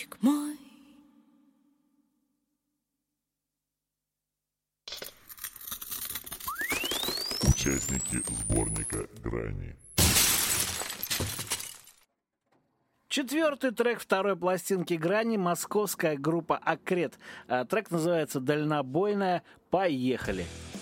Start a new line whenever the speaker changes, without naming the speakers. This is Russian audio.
мальчик мой.
Участники сборника «Грани».
Четвертый трек второй пластинки «Грани» — московская группа «Акрет». Трек называется «Дальнобойная». Поехали!